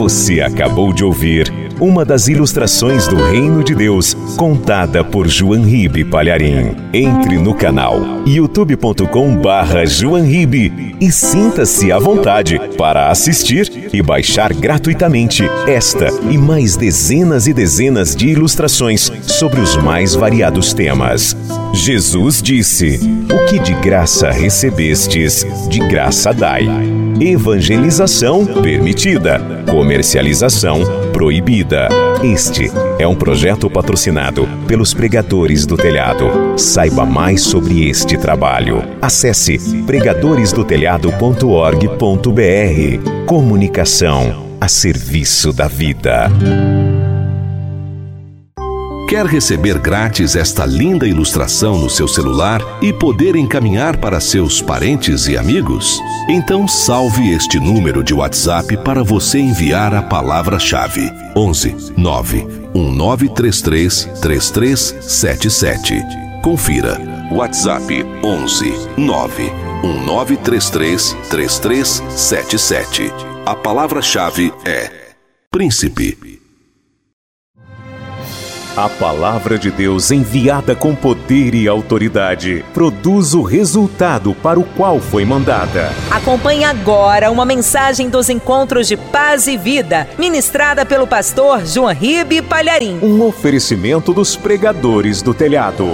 Você acabou de ouvir uma das ilustrações do Reino de Deus, contada por João Ribe Palharim. Entre no canal youtube.com/João Ribe e sinta-se à vontade para assistir e baixar gratuitamente esta e mais dezenas e dezenas de ilustrações sobre os mais variados temas. Jesus disse: "O que de graça recebestes, de graça dai." Evangelização permitida, comercialização proibida. Este é um projeto patrocinado pelos Pregadores do Telhado. Saiba mais sobre este trabalho. Acesse pregadoresdotelhado.org.br. Comunicação a serviço da vida. Quer receber grátis esta linda ilustração no seu celular e poder encaminhar para seus parentes e amigos? Então salve este número de WhatsApp para você enviar a palavra-chave: 11 9 1933 3377. Confira. WhatsApp 11 9 1933 3377. A palavra-chave é Príncipe. A palavra de Deus, enviada com poder e autoridade, produz o resultado para o qual foi mandada. Acompanhe agora uma mensagem dos Encontros de Paz e Vida, ministrada pelo pastor João Ribe Palharim. Um oferecimento dos Pregadores do Telhado.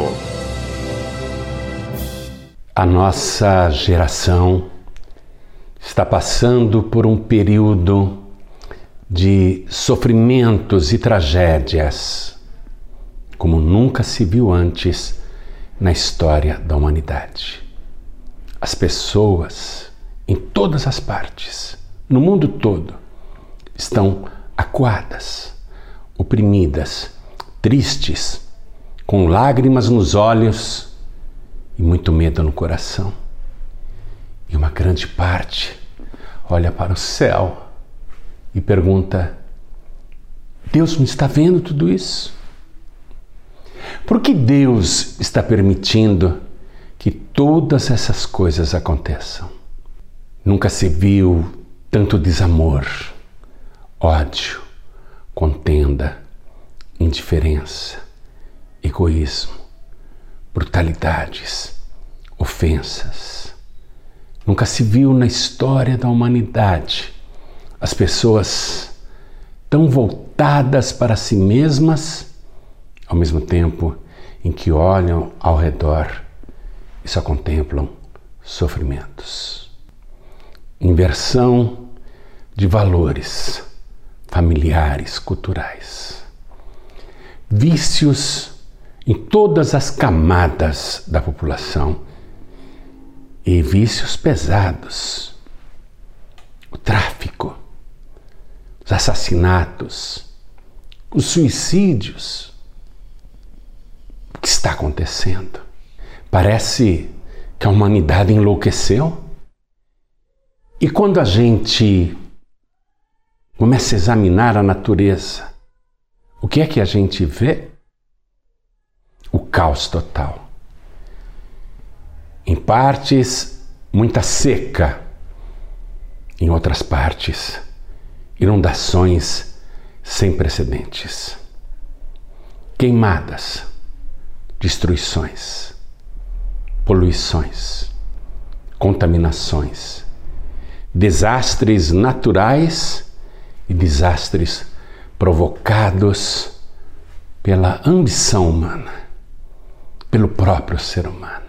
A nossa geração está passando por um período de sofrimentos e tragédias como nunca se viu antes na história da humanidade. As pessoas, em todas as partes, no mundo todo, estão acuadas, oprimidas, tristes, com lágrimas nos olhos e muito medo no coração. E uma grande parte olha para o céu e pergunta: Deus não está vendo tudo isso? Por que Deus está permitindo que todas essas coisas aconteçam? Nunca se viu tanto desamor, ódio, contenda, indiferença, egoísmo, brutalidades, ofensas. Nunca se viu na história da humanidade as pessoas tão voltadas para si mesmas, ao mesmo tempo em que olham ao redor e só contemplam sofrimentos. Inversão de valores familiares, culturais. Vícios em todas as camadas da população e vícios pesados. O tráfico, os assassinatos, os suicídios. O que está acontecendo? Parece que a humanidade enlouqueceu. E quando a gente começa a examinar a natureza, o que é que a gente vê? O caos total. Em partes, muita seca. Em outras partes, inundações sem precedentes. Queimadas, destruições, poluições, contaminações, desastres naturais e desastres provocados pela ambição humana, pelo próprio ser humano.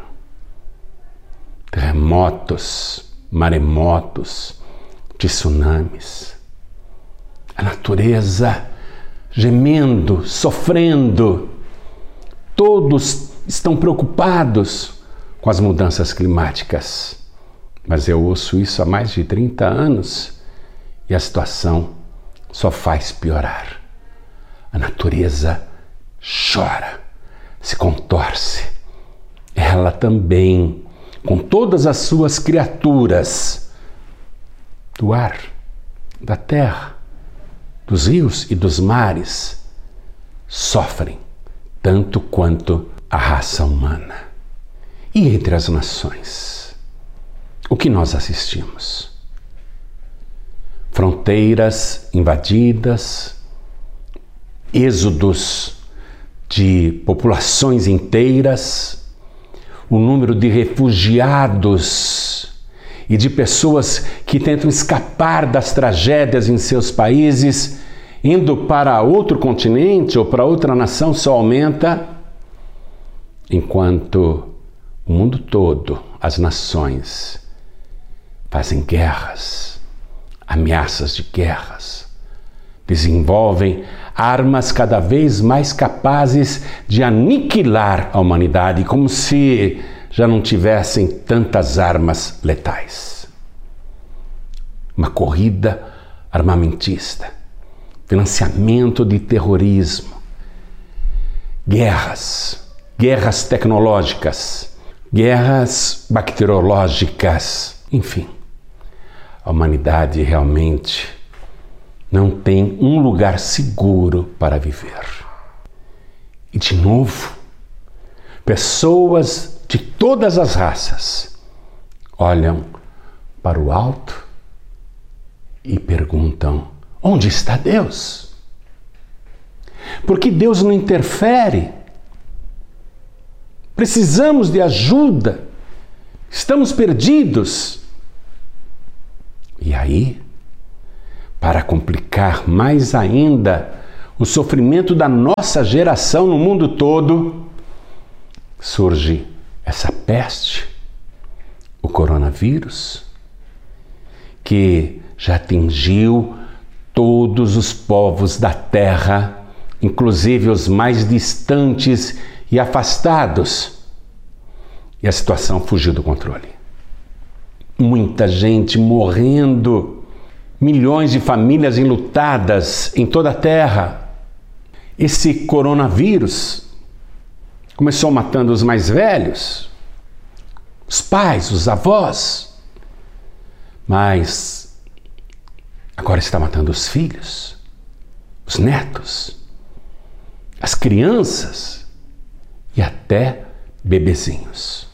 Terremotos, maremotos, tsunamis. A natureza gemendo, sofrendo. Todos estão preocupados com as mudanças climáticas. Mas eu ouço isso há mais de 30 anos e a situação só faz piorar. A natureza chora, se contorce. Ela também, com todas as suas criaturas, do ar, da terra, dos rios e dos mares, sofrem tanto quanto a raça humana. E entre as nações, o que nós assistimos? fronteiras invadidas, êxodos de populações inteiras, o número de refugiados e de pessoas que tentam escapar das tragédias em seus países, indo para outro continente ou para outra nação, só aumenta, enquanto o mundo todo, as nações, fazem guerras, ameaças de guerras, desenvolvem armas cada vez mais capazes de aniquilar a humanidade, como se já não tivessem tantas armas letais. Uma corrida armamentista, financiamento de terrorismo, guerras tecnológicas, guerras bacteriológicas, enfim. A humanidade realmente não tem um lugar seguro para viver. E de novo, pessoas de todas as raças olham para o alto e perguntam: onde está Deus? Por que Deus não interfere? Precisamos de ajuda. Estamos perdidos. E aí, para complicar mais ainda o sofrimento da nossa geração no mundo todo, surge essa peste, o coronavírus, que já atingiu todos os povos da Terra, inclusive os mais distantes e afastados. E a situação fugiu do controle. Muita gente morrendo, milhões de famílias enlutadas em toda a Terra. Esse coronavírus começou matando os mais velhos, os pais, os avós, mas agora está matando os filhos, os netos, as crianças e até bebezinhos.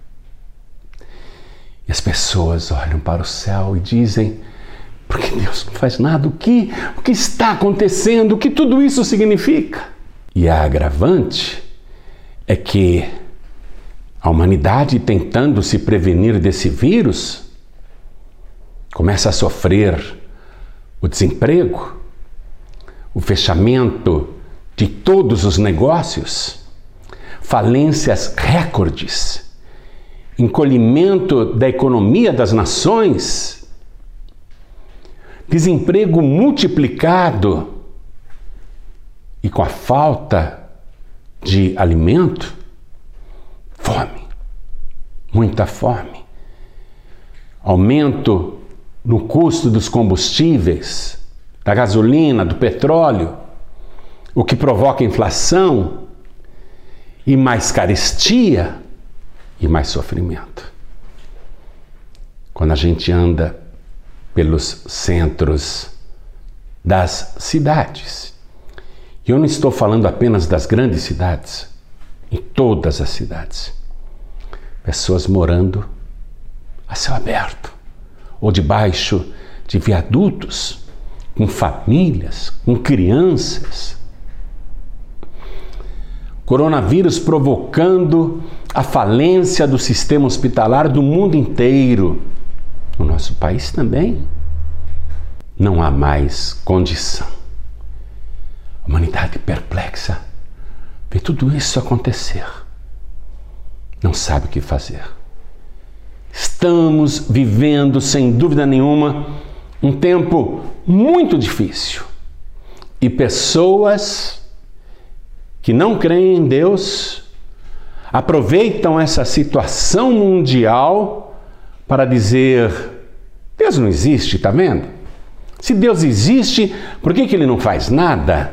E as pessoas olham para o céu e dizem: por que Deus não faz nada? O que está acontecendo? O que tudo isso significa? E a agravante é que a humanidade, tentando se prevenir desse vírus, começa a sofrer o desemprego, o fechamento de todos os negócios, falências recordes, encolhimento da economia das nações, desemprego multiplicado e com a falta de alimento, fome, muita fome, aumento no custo dos combustíveis, da gasolina, do petróleo, o que provoca inflação e mais carestia e mais sofrimento. Quando a gente anda pelos centros das cidades, e eu não estou falando apenas das grandes cidades, em todas as cidades, pessoas morando a céu aberto, ou debaixo de viadutos, com famílias, com crianças. Coronavírus provocando a falência do sistema hospitalar do mundo inteiro. No nosso país também. Não há mais condição. A humanidade perplexa vê tudo isso acontecer. Não sabe o que fazer. Estamos vivendo, sem dúvida nenhuma, um tempo muito difícil. E pessoas que não creem em Deus aproveitam essa situação mundial para dizer: Deus não existe, tá vendo? Se Deus existe, por que Ele não faz nada?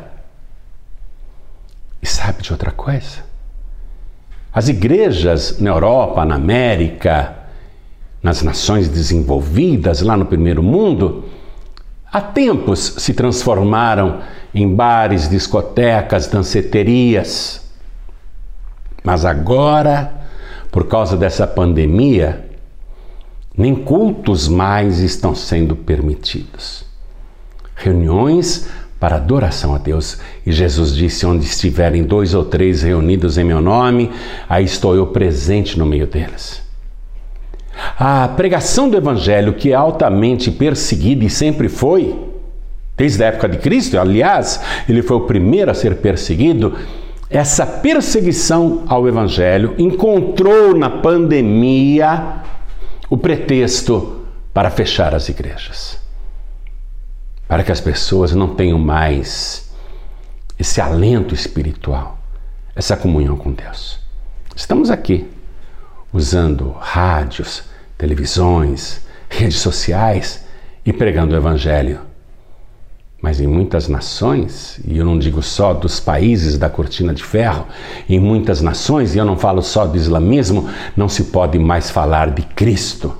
E sabe de outra coisa? As igrejas na Europa, na América, nas nações desenvolvidas, lá no primeiro mundo, há tempos se transformaram em bares, discotecas, danceterias. Mas agora, por causa dessa pandemia, nem cultos mais estão sendo permitidos. reuniões para adoração a Deus. E Jesus disse: onde estiverem 2 ou 3 reunidos em meu nome, aí estou eu presente no meio deles. A pregação do Evangelho, que é altamente perseguida e sempre foi, desde a época de Cristo, aliás, ele foi o primeiro a ser perseguido. Essa perseguição ao Evangelho encontrou na pandemia o pretexto para fechar as igrejas, para que as pessoas não tenham mais esse alento espiritual, essa comunhão com Deus. Estamos aqui usando rádios, televisões, redes sociais e pregando o Evangelho. Mas em muitas nações, e eu não digo só dos países da cortina de ferro, em muitas nações, e eu não falo só do islamismo, não se pode mais falar de Cristo.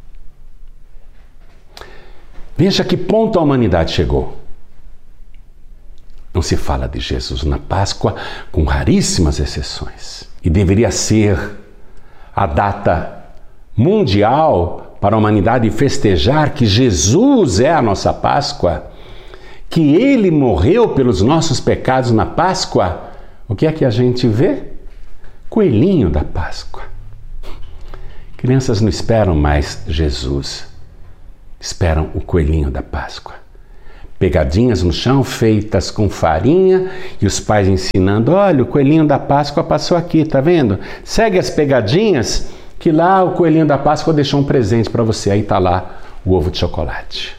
Veja que ponto a humanidade chegou. Não se fala de Jesus na Páscoa, com raríssimas exceções. E deveria ser a data mundial para a humanidade festejar que Jesus é a nossa Páscoa, que Ele morreu pelos nossos pecados na Páscoa. O que é que a gente vê? Coelhinho da Páscoa. Crianças não esperam mais Jesus, esperam o coelhinho da Páscoa. Pegadinhas no chão feitas com farinha e os pais ensinando: olha, o coelhinho da Páscoa passou aqui, tá vendo? Segue as pegadinhas que lá o coelhinho da Páscoa deixou um presente para você. Aí tá lá o ovo de chocolate.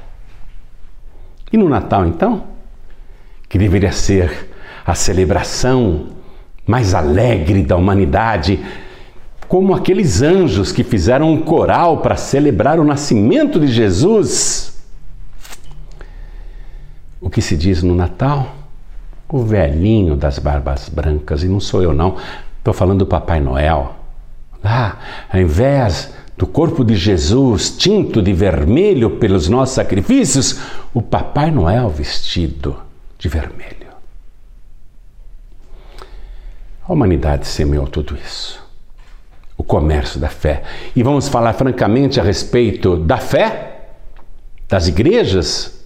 E no Natal, então, que deveria ser a celebração mais alegre da humanidade, como aqueles anjos que fizeram um coral para celebrar o nascimento de Jesus. O que se diz no Natal? O velhinho das barbas brancas, e não sou eu não, estou falando do Papai Noel. Lá, ao invés do corpo de Jesus tinto de vermelho pelos nossos sacrifícios, o Papai Noel vestido de vermelho. A humanidade semeou tudo isso. O comércio da fé. E vamos falar francamente a respeito da fé, das igrejas.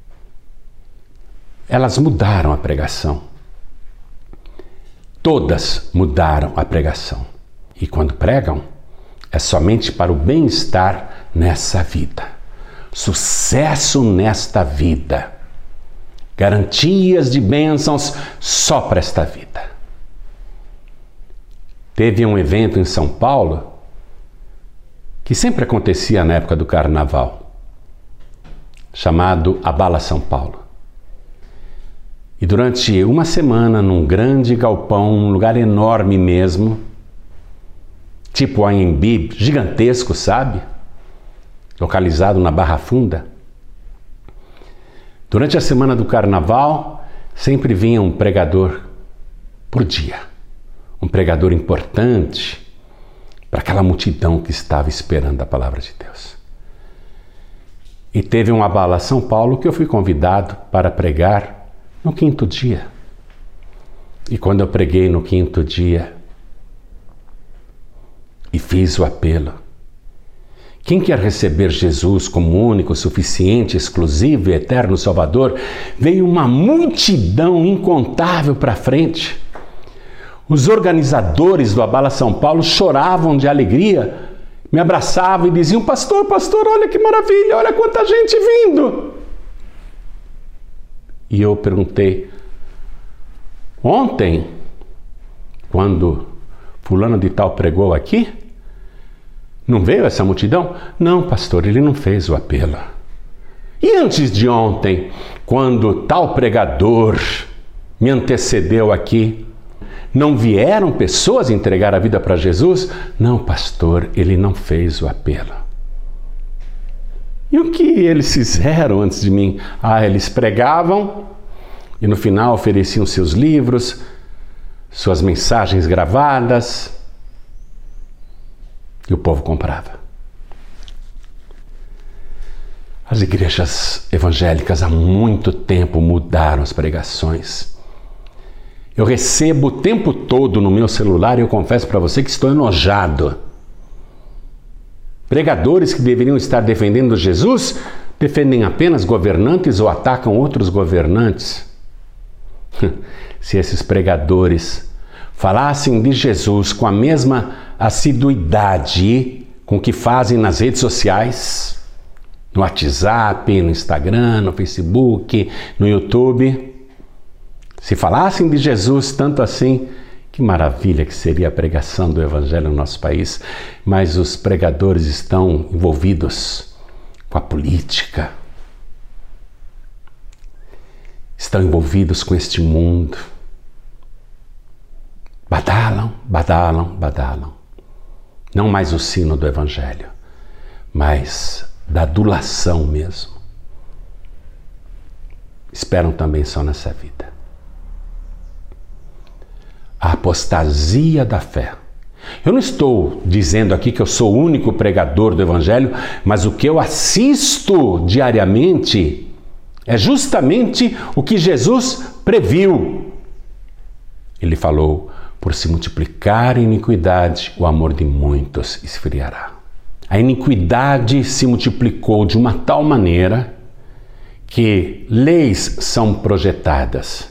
Elas mudaram a pregação. Todas mudaram a pregação. E quando pregam, é somente para o bem-estar nessa vida. Sucesso nesta vida. Garantias de bênçãos só para esta vida. Teve um evento em São Paulo que sempre acontecia na época do Carnaval, chamado Abala São Paulo. E durante uma semana, num grande galpão, um lugar enorme mesmo, tipo Anhembi, gigantesco, sabe? Localizado na Barra Funda. Durante a semana do Carnaval, sempre vinha um pregador por dia. Um pregador importante para aquela multidão que estava esperando a palavra de Deus. E teve um Abala São Paulo que eu fui convidado para pregar no 5º dia. E quando eu preguei no 5º dia e fiz o apelo: quem quer receber Jesus como único, suficiente, exclusivo e eterno Salvador? Veio uma multidão incontável para frente. Os organizadores do Abala São Paulo choravam de alegria, me abraçavam e diziam: pastor, olha que maravilha, olha quanta gente vindo. E eu perguntei: ontem, quando fulano de tal pregou aqui, não veio essa multidão? Não, pastor, ele não fez o apelo. E antes de ontem, quando tal pregador me antecedeu aqui, não vieram pessoas entregar a vida para Jesus? Não, pastor, ele não fez o apelo. E o que eles fizeram antes de mim? Eles pregavam e no final ofereciam seus livros, suas mensagens gravadas, e o povo comprava. As igrejas evangélicas há muito tempo mudaram as pregações. Eu recebo o tempo todo no meu celular e eu confesso para você que estou enojado. Pregadores que deveriam estar defendendo Jesus defendem apenas governantes ou atacam outros governantes. Se esses pregadores falassem de Jesus com a mesma assiduidade com que fazem nas redes sociais, no WhatsApp, no Instagram, no Facebook, no YouTube, se falassem de Jesus tanto assim, que maravilha que seria a pregação do Evangelho no nosso país. Mas os pregadores estão envolvidos com a política, estão envolvidos com este mundo. Badalam, badalam, badalam. Não mais o sino do Evangelho, mas da adulação mesmo. Esperam também só nessa vida. A apostasia da fé. Eu não estou dizendo aqui que eu sou o único pregador do Evangelho, mas o que eu assisto diariamente é justamente o que Jesus previu. Ele falou: por se multiplicar a iniquidade, o amor de muitos esfriará. A iniquidade se multiplicou de uma tal maneira que leis são projetadas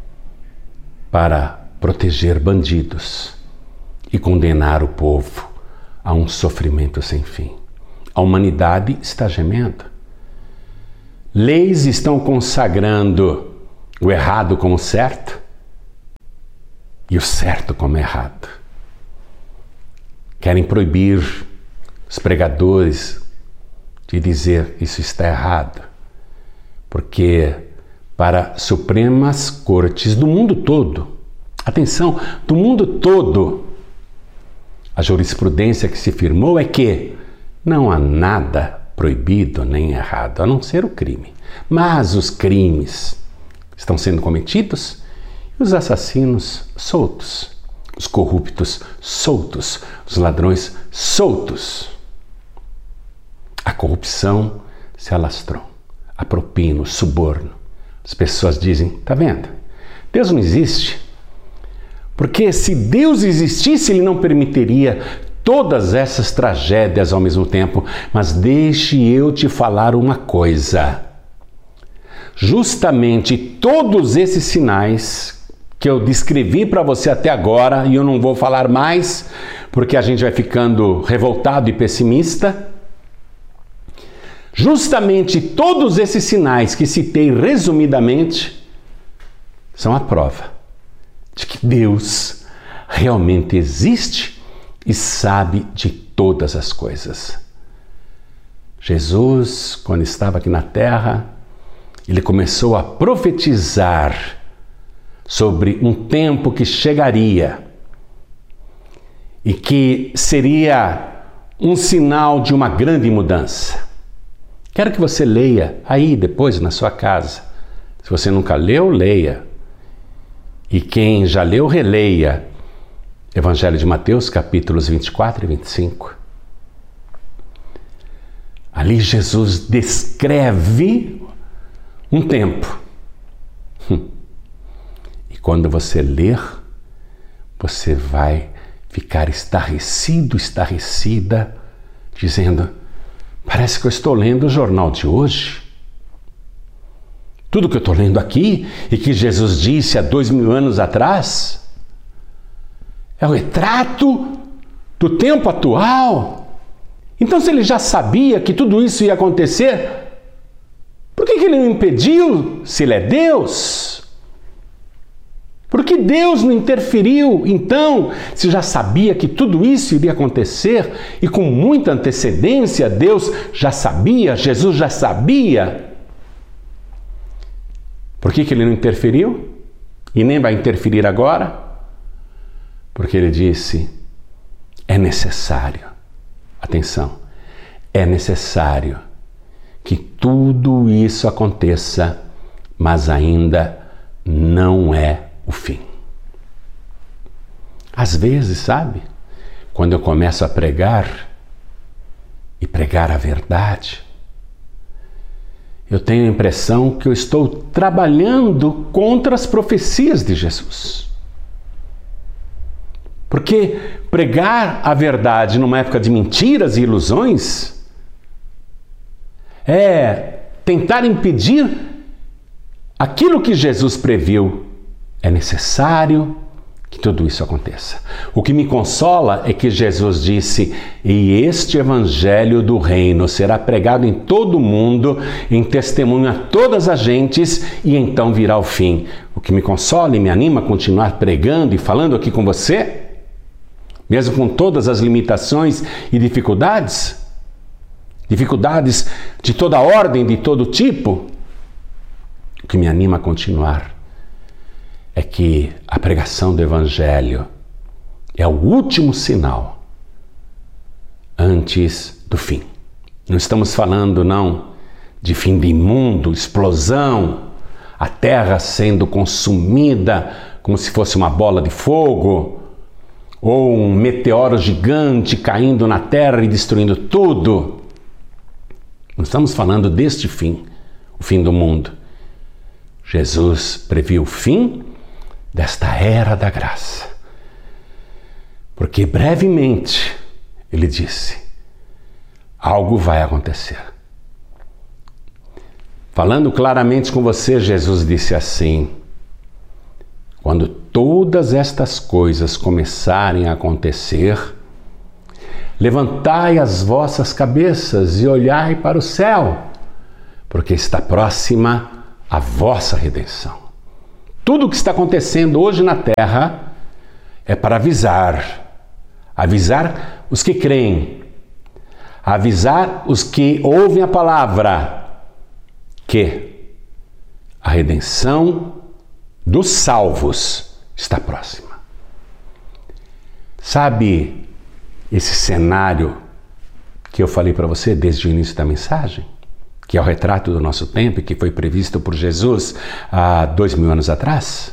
para proteger bandidos e condenar o povo a um sofrimento sem fim. A humanidade está gemendo. Leis estão consagrando o errado como certo e o certo como errado. Querem proibir os pregadores de dizer isso está errado, porque para supremas cortes do mundo todo, atenção, do mundo todo, a jurisprudência que se firmou é que não há nada proibido nem errado, a não ser o crime. Mas os crimes estão sendo cometidos e os assassinos soltos, os corruptos soltos, os ladrões soltos. A corrupção se alastrou, a propina, o suborno. As pessoas dizem: tá vendo? Deus não existe. Porque se Deus existisse, Ele não permitiria todas essas tragédias ao mesmo tempo. Mas deixe eu te falar uma coisa. Justamente todos esses sinais que eu descrevi para você até agora, e eu não vou falar mais, porque a gente vai ficando revoltado e pessimista. Justamente todos esses sinais que citei resumidamente são a prova de que Deus realmente existe e sabe de todas as coisas. Jesus, quando estava aqui na terra, ele começou a profetizar sobre um tempo que chegaria e que seria um sinal de uma grande mudança. Quero que você leia aí depois na sua casa. Se você nunca leu, leia. E quem já leu, releia. Evangelho de Mateus, capítulos 24 e 25. Ali Jesus descreve um tempo. E quando você ler, você vai ficar estarrecido, estarrecida, dizendo: parece que eu estou lendo o jornal de hoje. Tudo que eu estou lendo aqui e que Jesus disse há 2000 anos atrás é o retrato do tempo atual. Então, se ele já sabia que tudo isso ia acontecer, por que ele não impediu, se ele é Deus? Por que Deus não interferiu, então, se já sabia que tudo isso iria acontecer e com muita antecedência Deus já sabia, Jesus já sabia? Por que ele não interferiu? E nem vai interferir agora? Porque ele disse: é necessário, atenção, é necessário que tudo isso aconteça, mas ainda não é o fim. Às vezes, sabe, quando eu começo a pregar, e pregar a verdade, eu tenho a impressão que eu estou trabalhando contra as profecias de Jesus. Porque pregar a verdade numa época de mentiras e ilusões é tentar impedir aquilo que Jesus previu. É necessário que tudo isso aconteça. O que me consola é que Jesus disse: e este evangelho do reino será pregado em todo o mundo, em testemunho a todas as gentes, e então virá o fim. O que me consola e me anima a continuar pregando e falando aqui com você, mesmo com todas as limitações e dificuldades de toda ordem, de todo tipo, o que me anima a continuar é que a pregação do Evangelho é o último sinal antes do fim. Não estamos falando, não, de fim de mundo, explosão, a terra sendo consumida como se fosse uma bola de fogo, ou um meteoro gigante caindo na terra e destruindo tudo. Não estamos falando deste fim, o fim do mundo. Jesus previu o fim desta era da graça. Porque brevemente, ele disse, algo vai acontecer. Falando claramente com você, Jesus disse assim: quando todas estas coisas começarem a acontecer, levantai as vossas cabeças e olhai para o céu, porque está próxima a vossa redenção. Tudo o que está acontecendo hoje na terra é para avisar os que creem, avisar os que ouvem a palavra, que a redenção dos salvos está próxima. Sabe esse cenário que eu falei para você desde o início da mensagem? Que é o retrato do nosso tempo e que foi previsto por Jesus há 2000 anos atrás?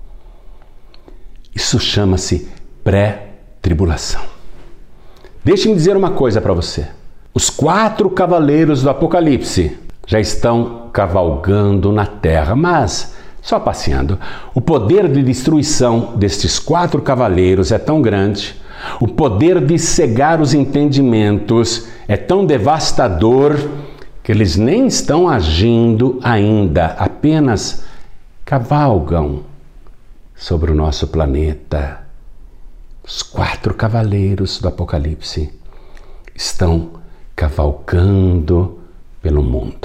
Isso chama-se pré-tribulação. Deixe-me dizer uma coisa para você. Os 4 cavaleiros do Apocalipse já estão cavalgando na terra, mas só passeando. O poder de destruição destes 4 cavaleiros é tão grande, o poder de cegar os entendimentos é tão devastador, que eles nem estão agindo ainda, apenas cavalgam sobre o nosso planeta. Os 4 cavaleiros do Apocalipse estão cavalgando pelo mundo.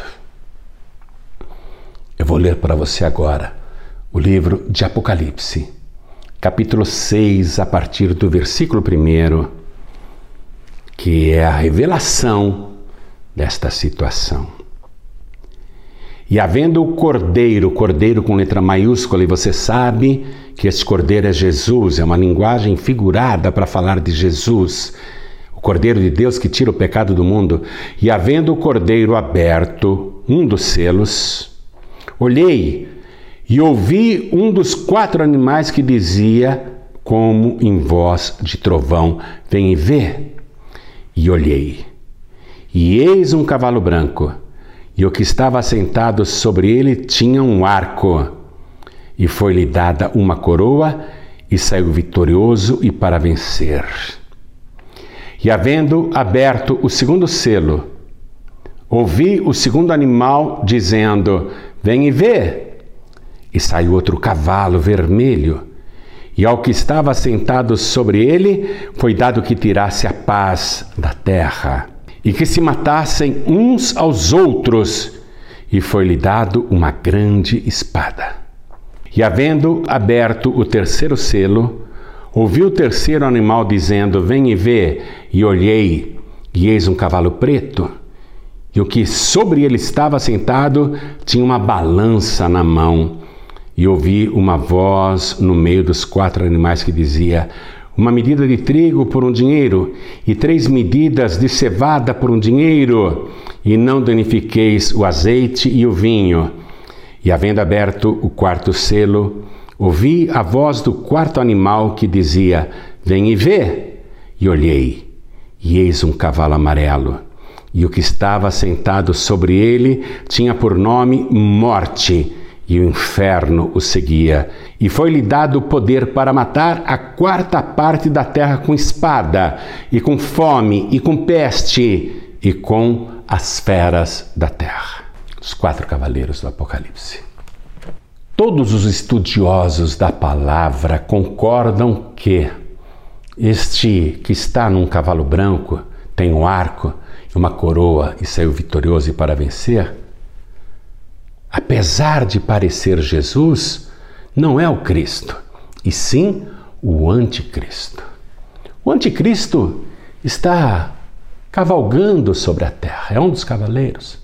Eu vou ler para você agora o livro de Apocalipse, capítulo 6, a partir do versículo 1, que é a revelação desta situação. E havendo o cordeiro com letra maiúscula, e você sabe que esse cordeiro é Jesus, é uma linguagem figurada para falar de Jesus, o cordeiro de Deus que tira o pecado do mundo. E havendo o cordeiro aberto, um dos selos, olhei e ouvi um dos 4 animais que dizia, como em voz de trovão: vem e vê. E olhei, e eis um cavalo branco, e o que estava assentado sobre ele tinha um arco, e foi-lhe dada uma coroa, e saiu vitorioso e para vencer. E havendo aberto o 2º selo, ouvi o 2º animal dizendo: vem e vê. E saiu outro cavalo vermelho, e ao que estava sentado sobre ele foi dado que tirasse a paz da terra, e que se matassem uns aos outros, e foi-lhe dado uma grande espada. E havendo aberto o 3º selo, ouvi o 3º animal dizendo: vem e vê. E olhei, e eis um cavalo preto, e o que sobre ele estava sentado tinha uma balança na mão. E ouvi uma voz no meio dos 4 animais que dizia: uma medida de trigo por 1 dinheiro, e 3 medidas de cevada por 1 dinheiro, e não danifiqueis o azeite e o vinho. E havendo aberto o 4º selo, ouvi a voz do 4º animal que dizia: vem e vê. E olhei, e eis um cavalo amarelo, e o que estava sentado sobre ele tinha por nome Morte, e o inferno o seguia. E foi-lhe dado o poder para matar a 4ª parte da terra com espada, e com fome, e com peste, e com as feras da terra. os 4 cavaleiros do Apocalipse. Todos os estudiosos da palavra concordam que este que está num cavalo branco, tem um arco e uma coroa e saiu vitorioso para vencer, apesar de parecer Jesus, não é o Cristo, e sim o Anticristo. O Anticristo está cavalgando sobre a terra, é um dos cavaleiros.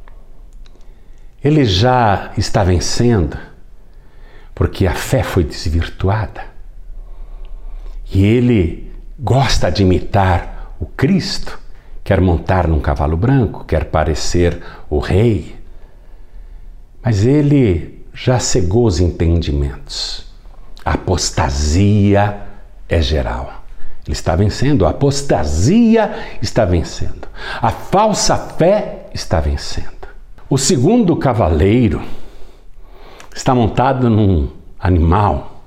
Ele já está vencendo, porque a fé foi desvirtuada. E ele gosta de imitar o Cristo, quer montar num cavalo branco, quer parecer o rei. Mas ele já cegou os entendimentos. A apostasia é geral. Ele está vencendo, a apostasia está vencendo. A falsa fé está vencendo. O segundo cavaleiro está montado num animal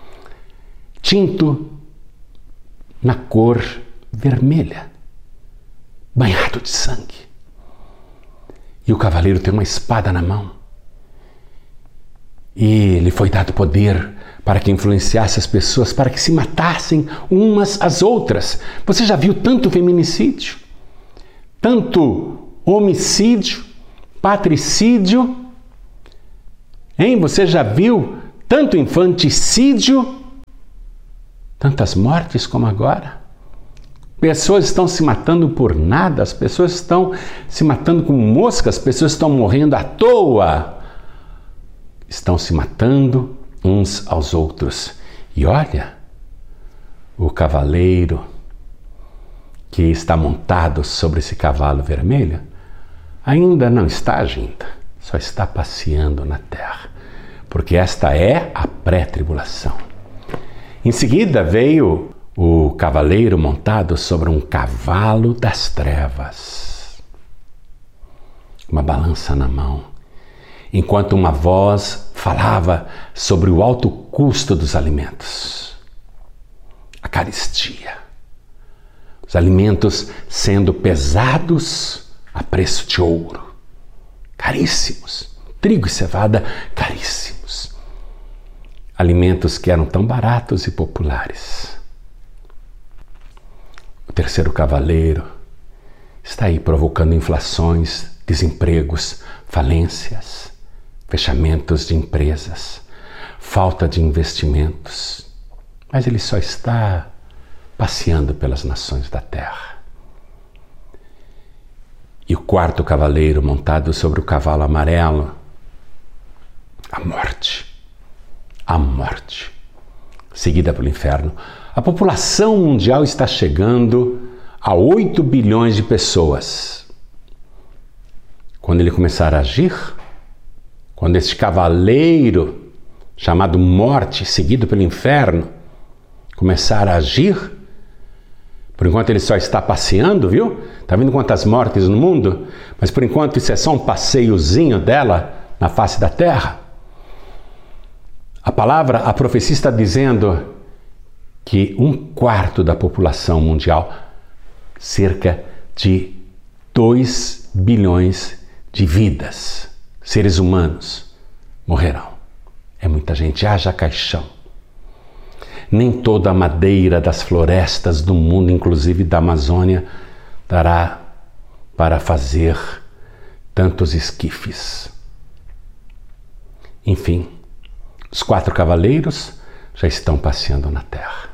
tinto na cor vermelha, banhado de sangue. E o cavaleiro tem uma espada na mão. E lhe foi dado poder para que influenciasse as pessoas, para que se matassem umas às outras. Você já viu tanto feminicídio, tanto homicídio, patricídio? Hein? Você já viu tanto infanticídio, tantas mortes como agora? Pessoas estão se matando por nada, as pessoas estão se matando como moscas, as pessoas estão morrendo à toa. Estão se matando uns aos outros. E olha, o cavaleiro que está montado sobre esse cavalo vermelho ainda não está agindo, só está passeando na terra, porque esta é a pré-tribulação. Em seguida veio o cavaleiro montado sobre um cavalo das trevas, uma balança na mão, enquanto uma voz falava sobre o alto custo dos alimentos, a carestia, os alimentos sendo pesados a preço de ouro, caríssimos, trigo e cevada caríssimos, alimentos que eram tão baratos e populares. O terceiro cavaleiro está aí provocando inflações, desempregos, falências, fechamentos de empresas, falta de investimentos, mas ele só está passeando pelas nações da terra. E o quarto cavaleiro montado sobre o cavalo amarelo, a morte, seguida pelo inferno. A população mundial está chegando a 8 bilhões de pessoas. Quando ele começar a agir, quando este cavaleiro chamado morte, seguido pelo inferno, começar a agir, por enquanto ele só está passeando, viu? Está vendo quantas mortes no mundo? Mas por enquanto isso é só um passeiozinho dela na face da terra. A profecia está dizendo que 1/4 da população mundial, cerca de 2 bilhões de vidas, seres humanos, morrerão. É muita gente, haja caixão. Nem toda a madeira das florestas do mundo, inclusive da Amazônia, dará para fazer tantos esquifes. Enfim, os 4 cavaleiros já estão passeando na terra.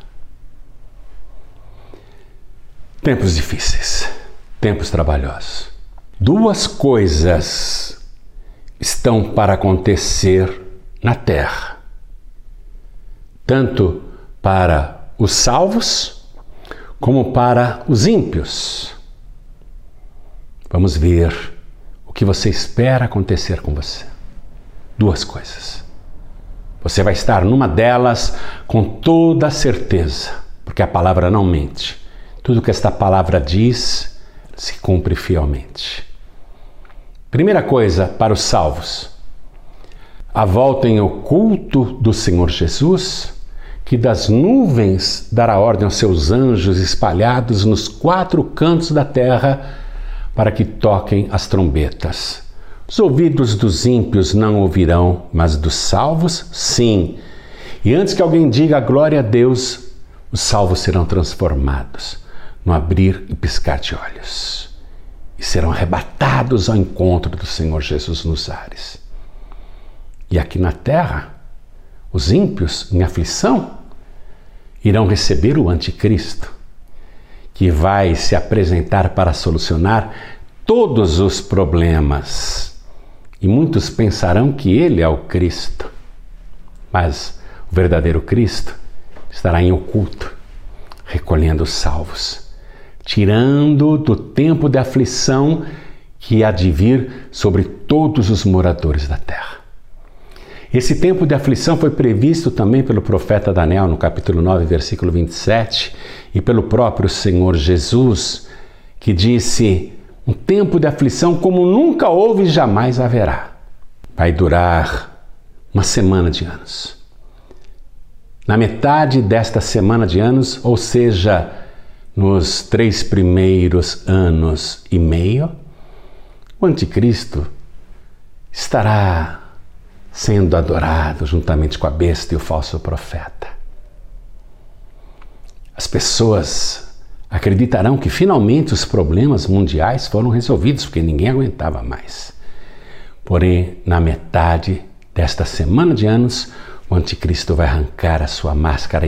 Tempos difíceis, tempos trabalhosos. 2 coisas estão para acontecer na terra, tanto para os salvos como para os ímpios. Vamos ver o que você espera acontecer com você. 2 coisas. Você vai estar numa delas com toda a certeza, porque a palavra não mente. Tudo que esta palavra diz se cumpre fielmente. Primeira coisa para os salvos: a volta em oculto do Senhor Jesus, que das nuvens dará ordem aos seus anjos espalhados nos 4 cantos da terra para que toquem as trombetas. Os ouvidos dos ímpios não ouvirão, mas dos salvos, sim. E antes que alguém diga glória a Deus, os salvos serão transformados no abrir e piscar de olhos. E serão arrebatados ao encontro do Senhor Jesus nos ares. E aqui na terra, os ímpios em aflição irão receber o anticristo, que vai se apresentar para solucionar todos os problemas. E muitos pensarão que ele é o Cristo, mas o verdadeiro Cristo estará em oculto, recolhendo os salvos, tirando do tempo de aflição que há de vir sobre todos os moradores da terra. Esse tempo de aflição foi previsto também pelo profeta Daniel, no capítulo 9, versículo 27, e pelo próprio Senhor Jesus, que disse: um tempo de aflição como nunca houve e jamais haverá. Vai durar uma semana de anos. Na metade desta semana de anos, ou seja, nos 3 primeiros anos e meio, o anticristo estará sendo adorado juntamente com a besta e o falso profeta. As pessoas acreditarão que finalmente os problemas mundiais foram resolvidos, porque ninguém aguentava mais. Porém, na metade desta semana de anos, o anticristo vai arrancar a sua máscara